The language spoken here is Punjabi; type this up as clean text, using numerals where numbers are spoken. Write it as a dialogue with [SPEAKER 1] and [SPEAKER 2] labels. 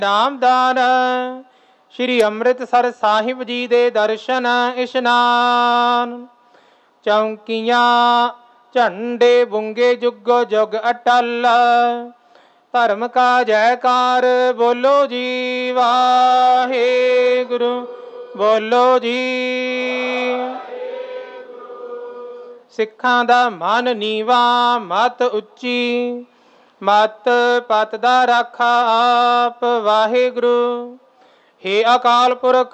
[SPEAKER 1] ਨਾਮਦਾਨ ਸ਼੍ਰੀ ਅੰਮ੍ਰਿਤਸਰ ਸਾਹਿਬ ਜੀ ਦੇ ਦਰਸ਼ਨ ਇਸ਼ਨਾਨ। ਚੌਂਕੀਆਂ ਝੰਡੇ ਬੁੰਗੇ ਜੁਗੋ ਜੁਗ ਅਟਲ, ਧਰਮ ਕਾ ਜੈਕਾਰ ਬੋਲੋ ਜੀ ਵਾਹਿਗੁਰੂ ਬੋਲੋ ਜੀ। ਸਿੱਖਾਂ ਦਾ ਮਨ ਨੀਵਾ ਮਤ ਉੱਚੀ, ਮਤ ਪਤ ਦਾ ਰਾਖਾ ਆਪ ਵਾਹਿਗੁਰੂ। ਹੇ ਅਕਾਲ ਪੁਰਖ